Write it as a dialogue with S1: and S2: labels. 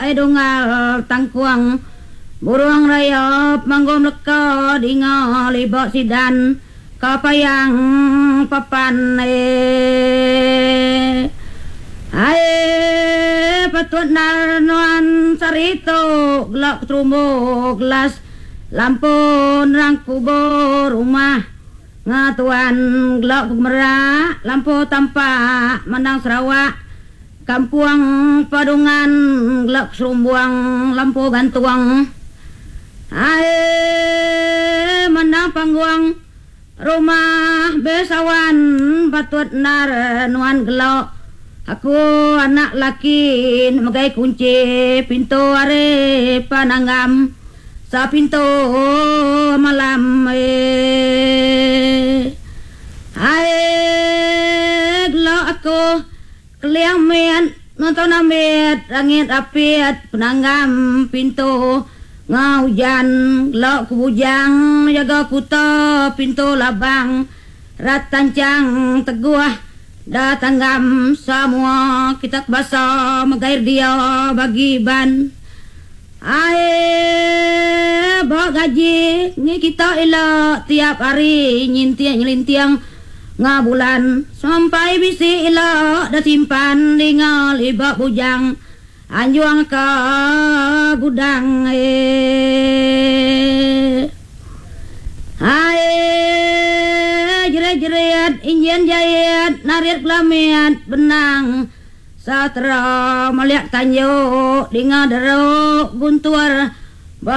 S1: ai dongal tangkuang burung rayap manggom leka dinga libak sidan kapayang papan ai patut narnuan sarito gelak trumbo gelas lampun rangkubo rumah ngatuan gelak merak lampu tampak menang Sarawak kampuang padungan gelak serumbuang lampu gantuang ai menang pangguang rumah besawan patut narnuan gelak aku anak laki megai kunci pintu are pananggam sa pintu malam ai gelak aku keliang met nonton amet langit apit penanggam pintu ngaujan gelak kubujang jaga kuta pintu labang ratancang teguah datanggam semua kita basa magair dia bagi ban ai bawa gaji ni kita elok tiap hari nyelintiang ngabulan sampai bisi elok dah simpan tinggal ibak bujang anjuang ke gudang ai jerat-jerat injen jayat narit kelamiat benang satra melihat tanjo dinga derok guntur